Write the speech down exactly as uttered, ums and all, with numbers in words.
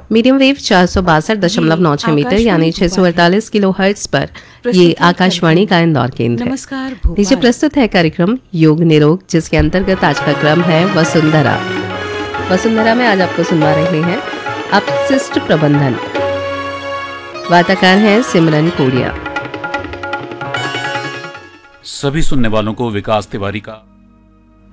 Medium wave चार सौ बासठ दशमलव नौ छह मीटर यानी छह सौ अड़तालीस किलो हर्ट्ज पर ये आकाशवाणी का इंदौर केंद्र है। नमस्कार नीचे प्रस्तुत है कार्यक्रम योग निरोग, जिसके अंतर्गत आज का क्रम है वसुंधरा। वसुंधरा में आज आपको सुनवा रहे हैं अपशिष्ट प्रबंधन। वार्ताकार हैं सिमरन कोडिया। सभी सुनने वालों को विकास तिवारी का